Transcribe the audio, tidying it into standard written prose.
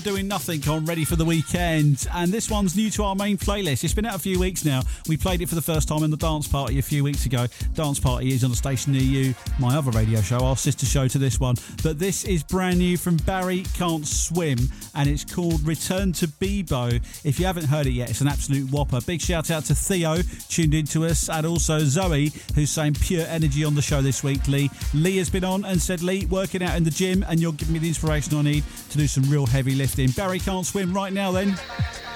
Doing Nothing on Ready for the Weekend, and this one's new to our main playlist. It's been out a few weeks now. We played it for the first time in the Dance Party a few weeks ago. Dance Party is on a station near you, my other radio show, our sister show to this one. But this is brand new from Barry Can't Swim, and it's called Return to Bebo. If you haven't heard it yet, it's an absolute whopper. Big shout out to Theo, tuned in to us, and also Zoe, who's saying pure energy on the show this week. Lee has been on and said, Lee, working out in the gym, and you're giving me the inspiration I need to do some real heavy lifting. Barry Can't Swim right now then.